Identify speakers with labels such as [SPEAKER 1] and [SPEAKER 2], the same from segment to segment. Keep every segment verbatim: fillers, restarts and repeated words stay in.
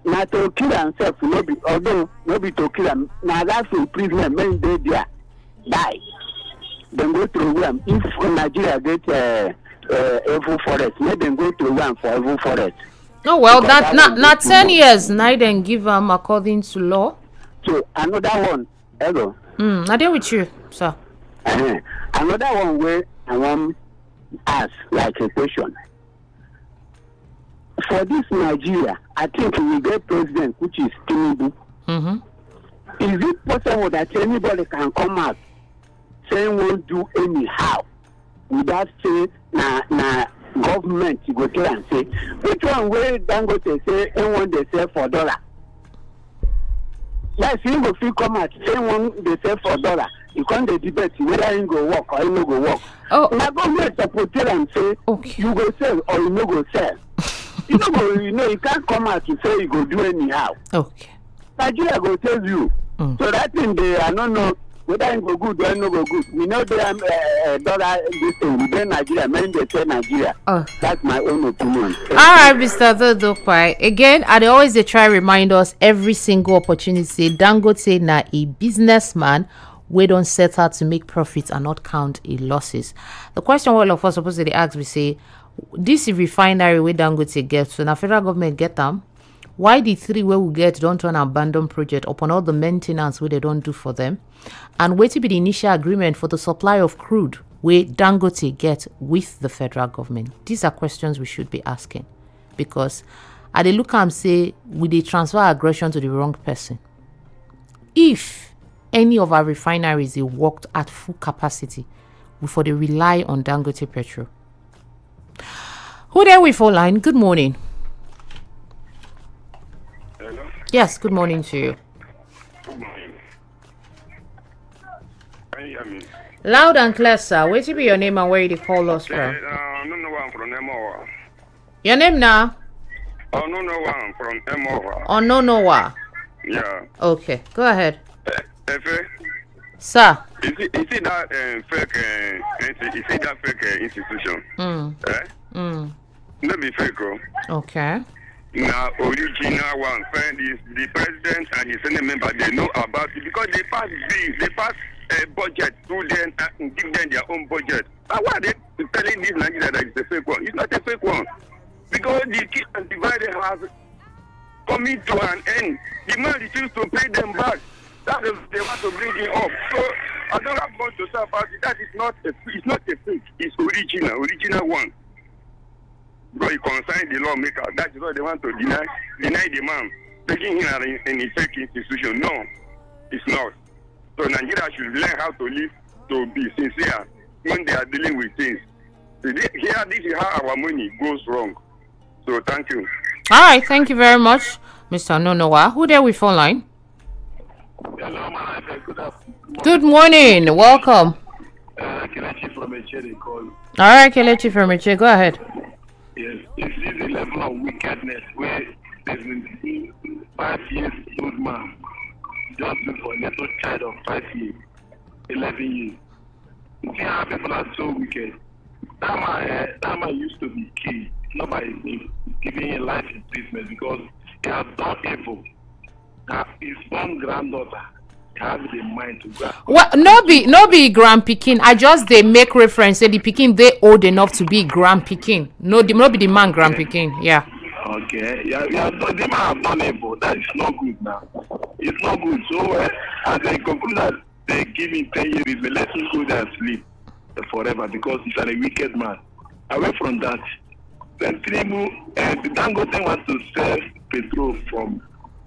[SPEAKER 1] na to kill himself, no be, although no be to kill him, na that's imprisonment, men they there, die. Then go through them. If Nigeria get uh, uh, evil forest, let them go through one for evil forest.
[SPEAKER 2] Oh, well, because that not not ten years, now then give them according to law.
[SPEAKER 1] So, another one, hello.
[SPEAKER 2] Mm, I deal with you, sir.
[SPEAKER 1] Uh-huh. Another one where I want to ask, like a question. For this Nigeria, I think we get president, which is Tinubu.
[SPEAKER 2] Mm-hmm.
[SPEAKER 1] Is it possible that anybody can come out saying won't do anyhow without say na na government you go tell and say which one where Dangote say anyone they sell for dollar? Yes, you go feel come out say one they sell for dollar. You can't debate whether you go work or you no go work.
[SPEAKER 2] Oh,
[SPEAKER 1] now government support tell and say
[SPEAKER 2] okay.
[SPEAKER 1] You go sell or you no go sell. you know go you know you can't come out to say you go do anyhow.
[SPEAKER 2] Okay.
[SPEAKER 1] Nigeria go tell you. Mm. So that thing they I don't know whether it go good or no go good. We know they um, uh, dollar this thing within Nigeria, men they say Nigeria. Oh. That's my own opinion.
[SPEAKER 2] All right, Mister Dodokpai. Again, I always they try remind us every single opportunity. Dangote na a businessman. We don't set out to make profits and not count a losses. The question all of us supposed to ask, we say, this refinery where Dangote gets, so now federal government get them. Why the three where we get don't turn abandoned project upon all the maintenance where they don't do for them? And wait to be the initial agreement for the supply of crude where Dangote get with the federal government? These are questions we should be asking. Because I they look and say, will they transfer aggression to the wrong person? If any of our refineries they worked at full capacity before they rely on Dangote petrol. Who there with phone line? Good morning.
[SPEAKER 3] Hello?
[SPEAKER 2] Yes, good morning to you.
[SPEAKER 3] Good morning. Can you hear me?
[SPEAKER 2] Loud and clear, sir. Where to be your name and where you call us
[SPEAKER 3] okay,
[SPEAKER 2] from?
[SPEAKER 3] Uh, no, no one from Emowa.
[SPEAKER 2] Your name now?
[SPEAKER 3] Oh, no, no one from Emowa.
[SPEAKER 2] Oh, no, no one.
[SPEAKER 3] Yeah.
[SPEAKER 2] Okay, go ahead.
[SPEAKER 3] Uh, Efe?
[SPEAKER 2] Sir.
[SPEAKER 3] Is it, is it that uh, fake, uh, is it that fake uh, institution?
[SPEAKER 2] Mm.
[SPEAKER 3] Eh?
[SPEAKER 2] Mm.
[SPEAKER 3] No be fake, oh.
[SPEAKER 2] Okay.
[SPEAKER 3] Now, original one, friend is the president and his Senate member, they know about it because they pass bills, they pass a uh, budget to them and give them their own budget. But why are they telling this Nigeria that it's a fake one? It's not a fake one. Because the kids and divided has coming to an end. The man refused to pay them back. That is, they want to bring it up. So I don't have much to say about it. That is not a, it's not a fake. It's original, original one. But you consign the lawmaker. That is what they want to deny, deny the man, taking him in, in a fake institution. No, it's not. So Nigeria should learn how to live, to be sincere when they are dealing with things. So this, here, this is how our money goes wrong. So thank you.
[SPEAKER 2] All right, thank you very much, Mister Nonowa. Who there with phone line?
[SPEAKER 4] Hello, my good afternoon.
[SPEAKER 2] Good morning. Welcome.
[SPEAKER 4] Uh, Kelechi from Eche call.
[SPEAKER 2] All right, Kelechi from Eche, go ahead.
[SPEAKER 4] Yes, this is the level of wickedness where there's a five years old man just for a little child of five years, eleven years. You see how people are so wicked. That man, uh, that man used to be killed, not by his name, giving him life imprisonment because he has done evil. Now, his own granddaughter have the mind to grab.
[SPEAKER 2] Well, no be no be grand pikin. I just they make reference say the pikin they old enough to be grand pikin. No, the no be the man grand pikin. Yeah.
[SPEAKER 4] Okay. Yeah, yeah. So the man have done evil. That is not good now. It's not good. So uh, as they conclude that they give him ten years, they let him go there and sleep forever because he's a wicked man. Away from that, then Tinubu, uh, the Dangote wants to sell petrol from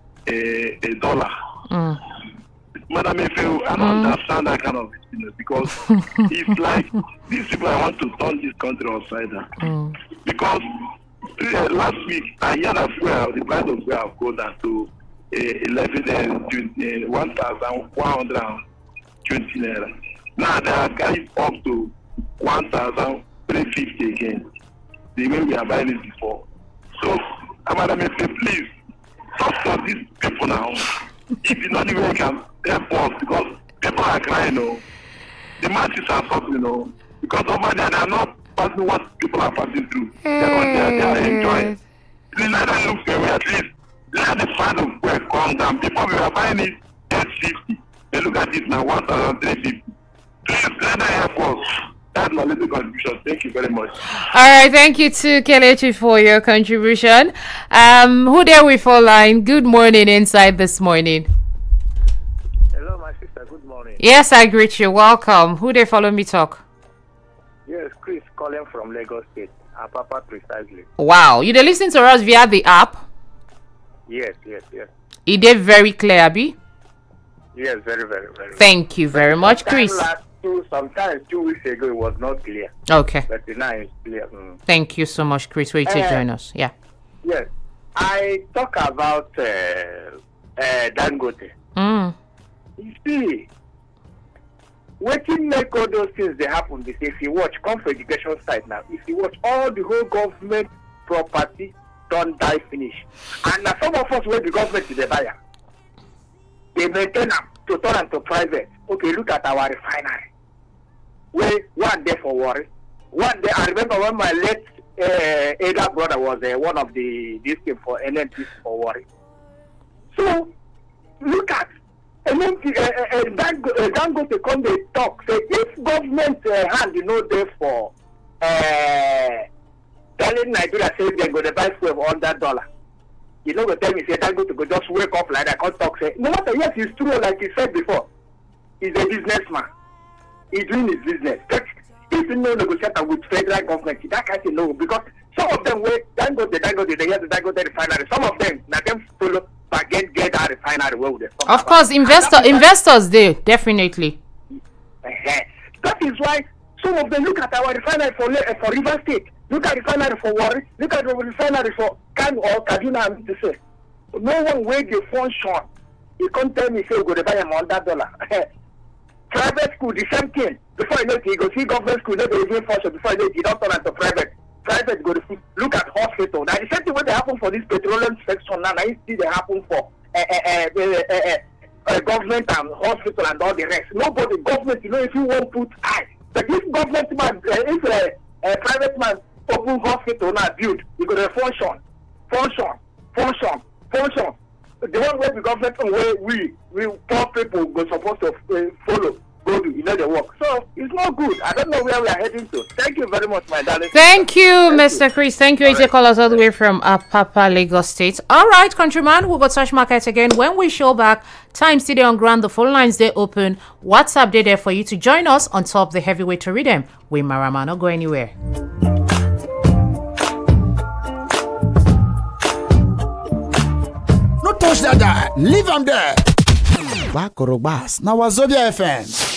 [SPEAKER 4] a, a dollar.
[SPEAKER 2] Mm.
[SPEAKER 4] Madam Efe, I don't mm. understand that kind of business because it's like these people I want to turn this country upside down. Mm. Because uh, last week I heard that fuel, the price of fuel have gone down to uh, eleven uh, one thousand one hundred twenty naira. Now they are going up to one thousand three fifty again. The way we are buying it before. So, Madam Efe, please talk to these people now. If you know the way you can help us because people are crying, you know. The masses are suffering, you know. Because over there they are not passing what people are passing through. They are not there, they are enjoying. Please let them look away at least. let the price of fuel come down. Before we were buying it eight fifty. They look at it now, one thousand three fifty. Please let that help us. That's my little contribution. Thank you very much.
[SPEAKER 2] All right, thank you to Kelechi for your contribution. Um, who there with our line? Good morning inside this morning.
[SPEAKER 5] Hello, my sister. Good morning.
[SPEAKER 2] Yes, I greet you. Welcome. Who there follow me talk?
[SPEAKER 5] Yes, Chris calling from Lagos State. Apapa precisely.
[SPEAKER 2] Wow, you dey listen to us via the app?
[SPEAKER 5] Yes, yes, yes.
[SPEAKER 2] It did very clear, Abi.
[SPEAKER 5] Yes, very, very, very.
[SPEAKER 2] Thank you very much, Chris.
[SPEAKER 5] Last two, sometimes two weeks ago it was not clear.
[SPEAKER 2] Okay.
[SPEAKER 5] But now it's clear. Mm.
[SPEAKER 2] Thank you so much, Chris. Wait to
[SPEAKER 5] Uh,
[SPEAKER 2] join us. Yeah.
[SPEAKER 5] Yes. I talk about uh, uh, Dangote.
[SPEAKER 2] Mm.
[SPEAKER 5] You see, wetin make all those things they happen is if you watch, come for education side now, if you watch all the whole government property don't die finish. And now some of us wey the government is the buyer. They maintain them to turn them to private. Okay, look at our refinery. Where one day for worry. One day, I remember when my late uh, elder brother was uh, one of the this thing for N N P C for worry. So, look at N N P C, uh, uh, Dangote come they talk. Say, if government uh, hand you know there for uh, telling Nigeria say they're going to buy fuel for one hundred dollars. You know, go tell me, say, Dangote go just wake up like that, can't talk, say, no matter, yes, it's true, like he said before. He's a businessman. He's doing his business. But if you know negotiator with federal government, that can't you know, because some of them wait, Dangote, Dangote, they hear the Dangote refinery. Some of them, now them follow, but get, get that refinery where they come.
[SPEAKER 2] Of course, investor, investors, they definitely.
[SPEAKER 5] Uh-huh. That is why some of them look at our refinery for, uh, for River State. Look at refinery for Warri. Look at the refinery for Kano or Kaduna. I mean to say, no one way they function. You can't tell me say you go to buy a one hundred dollar. Private school, the same thing. Before you know it, you go see government school, they go even function. Before you know it, you don't turn into private. Private go to look at hospital. Now the same thing when they happen for this petroleum section now, now you see they happen for uh, uh, uh, uh, uh, uh, government and hospital and all the rest. Nobody government, you know, if you won't put eye. But if government man, uh, if a uh, uh, private man open hospital now build, you go to function, function, function, function. The one where the government where we we poor people go supposed to uh, follow, go do, you know the work. So it's not good. I don't know where we are heading to. Thank you very much, my darling.
[SPEAKER 2] Thank you,
[SPEAKER 5] Thank
[SPEAKER 2] Mister
[SPEAKER 5] you.
[SPEAKER 2] Chris. Thank you. You call us all the way from Apapa, Lagos State. All right, countryman, we'll go touch market again. When we show back, time today on ground, the phone lines they open. WhatsApp they there for you to join us on top the heavyweight to read them. We Marama, not go anywhere.
[SPEAKER 6] Touch that guy, leave him there. Back or bass, now Wazobia F M.